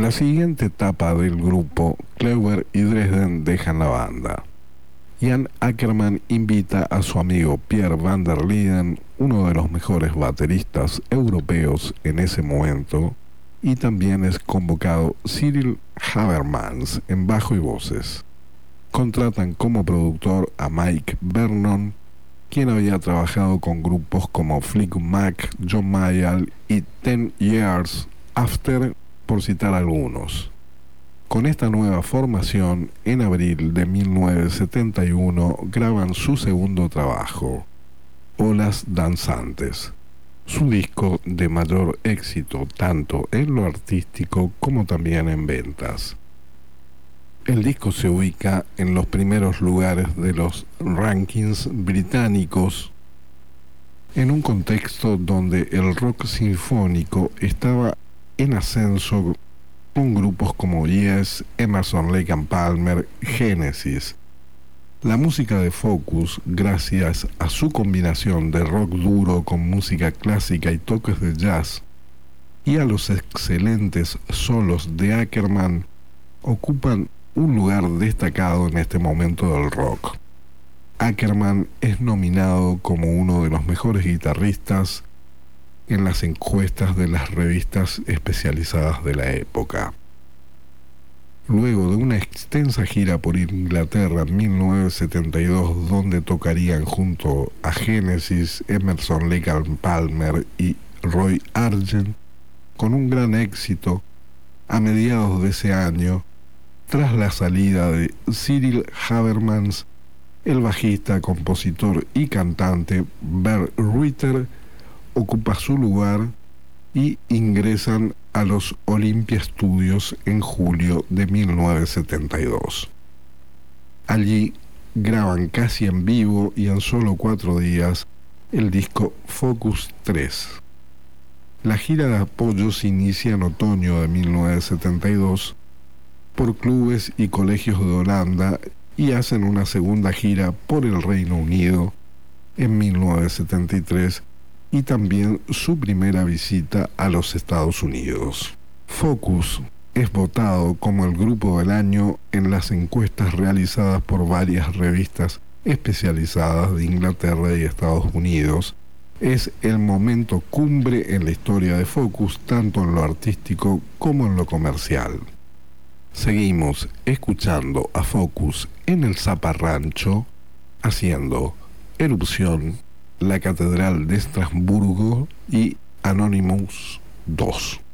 la siguiente etapa del grupo, Cleaver y Dresden dejan la banda. Jan Ackerman invita a su amigo Pierre van der Linden, uno de los mejores bateristas europeos en ese momento, y también es convocado Cyril Habermans en bajo y voces. Contratan como productor a Mike Vernon, quien había trabajado con grupos como Fleetwood Mac, John Mayall y 10 Years After, por citar algunos. Con esta nueva formación, en abril de 1971 graban su segundo trabajo, Olas Danzantes, su disco de mayor éxito tanto en lo artístico como también en ventas. El disco se ubica en los primeros lugares de los rankings británicos en un contexto donde el rock sinfónico estaba en ascenso con grupos como Yes, Emerson, Lake and Palmer, Genesis. La música de Focus, gracias a su combinación de rock duro con música clásica y toques de jazz, y a los excelentes solos de Ackerman, ocupan un lugar destacado en este momento del rock. Ackerman es nominado como uno de los mejores guitarristas en las encuestas de las revistas especializadas de la época. Luego de una extensa gira por Inglaterra en 1972, donde tocarían junto a Genesis, Emerson, Lake and Palmer y Roy Argent, con un gran éxito, a mediados de ese año, tras la salida de Cyril Habermans, el bajista, compositor y cantante Bert Ruiter ocupa su lugar y ingresan a los Olympia Studios en julio de 1972. Allí graban casi en vivo y en solo 4 días el disco Focus 3. La gira de apoyo se inicia en otoño de 1972 por clubes y colegios de Holanda y hacen una segunda gira por el Reino Unido en 1973 y también su primera visita a los Estados Unidos. Focus es votado como el grupo del año en las encuestas realizadas por varias revistas especializadas de Inglaterra y Estados Unidos. Es el momento cumbre en la historia de Focus, tanto en lo artístico como en lo comercial. Seguimos escuchando a Focus en el Zaparrancho, haciendo erupción La Catedral de Estrasburgo y Anonymous 2.